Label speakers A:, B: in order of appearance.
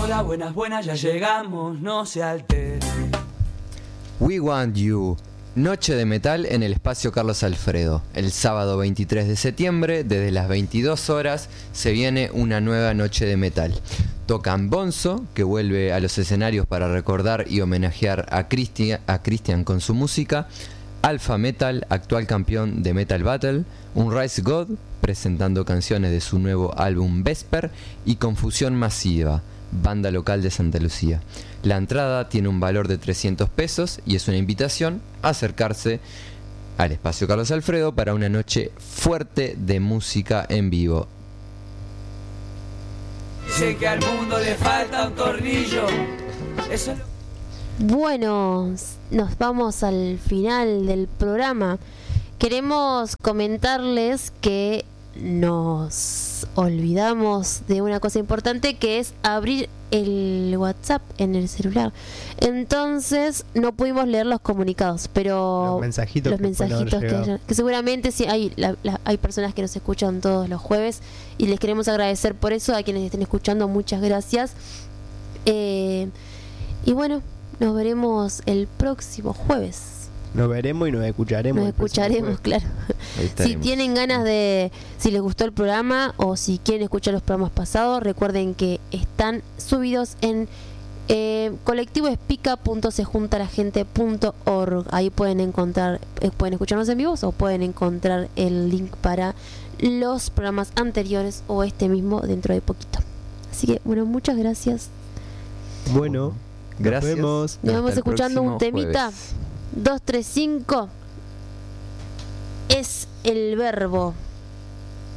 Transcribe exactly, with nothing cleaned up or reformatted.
A: Hola, buenas, buenas, ya llegamos, no se altere.
B: We Want You, Noche de Metal en el Espacio Carlos Alfredo. El sábado veintitrés de septiembre, desde las veintidós horas, se viene una nueva Noche de Metal. Tocan Bonzo, que vuelve a los escenarios para recordar y homenajear a Cristian, a Cristian con su música. Alpha Metal, actual campeón de Metal Battle. Unrise God, presentando canciones de su nuevo álbum Vesper. Y Confusión Masiva, banda local de Santa Lucía. La entrada tiene un valor de trescientos pesos y es una invitación a acercarse al Espacio Carlos Alfredo para una noche fuerte de música en vivo.
A: Sé que al mundo le falta un tornillo. Eso es lo...
C: Bueno, nos vamos al final del programa. Queremos comentarles que nos olvidamos de una cosa importante, que es abrir el WhatsApp en el celular. Entonces no pudimos leer los comunicados, pero
D: los mensajitos,
C: los
D: que,
C: mensajitos que, hayan, que seguramente sí hay, la, la, hay personas que nos escuchan todos los jueves y les queremos agradecer por eso. A quienes estén escuchando, muchas gracias. Eh, y bueno, nos veremos el próximo jueves.
D: Nos veremos y nos escucharemos.
C: Nos escucharemos, claro. Si tienen ganas de, si les gustó el programa o si quieren escuchar los programas pasados, recuerden que están subidos en eh, colectivoespica punto se junta la gente punto org. Ahí pueden encontrar, eh, pueden escucharnos en vivos o pueden encontrar el link para los programas anteriores o este mismo dentro de poquito. Así que, bueno, muchas gracias.
D: Bueno,
B: gracias.
D: Nos vemos.
C: Nos vamos escuchando un temita.
B: Jueves.
C: dos tres cinco es el verbo.